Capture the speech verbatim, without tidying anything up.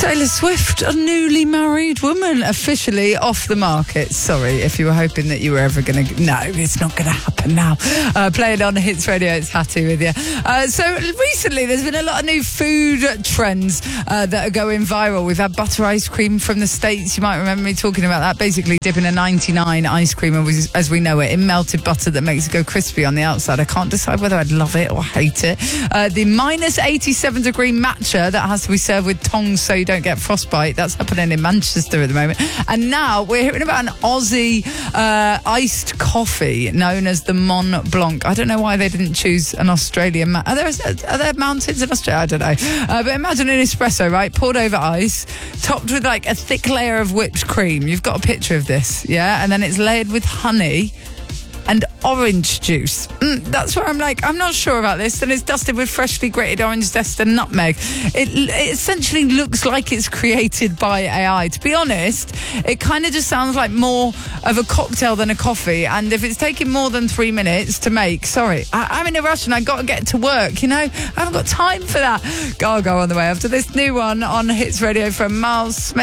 Taylor Swift, a newly married woman, officially off the market. Sorry if you were hoping that you were ever going to... No, it's not going to happen now. Uh, playing on Hits Radio, it's Hattie with you. Uh, so recently there's been a lot of new food trends uh, that are going viral. We've had butter ice cream from the States. You might remember me talking about that. Basically dipping a ninety-nine ice cream, as we know it, in melted butter that makes it go crispy on the outside. I can't decide whether I'd love it or hate it. Uh, the minus eighty-seven degree matcha that has to be served with tongs so you don't get frostbite. That's happening in Manchester at the moment. And now we're hearing about an Aussie uh, iced coffee known as the Mont Blanc. I don't know why they didn't choose an Australian... Ma- are, there, are there mountains in Australia? I don't know. Uh, but imagine an espresso, right? Poured over ice, topped with like a thick layer of whipped cream. You've got a picture of this, yeah? And then it's layered with honey and orange juice. Mm, that's where I'm like, I'm not sure about this. Then it's dusted with freshly grated orange zest and nutmeg. It, it essentially looks like it's created by A I. To be honest, it kind of just sounds like more of a cocktail than a coffee. And if it's taking more than three minutes to make, sorry, I, I'm in a rush and I got to get to work, you know? I haven't got time for that. Go, go on the way after this new one on Hits Radio from Miles Smith.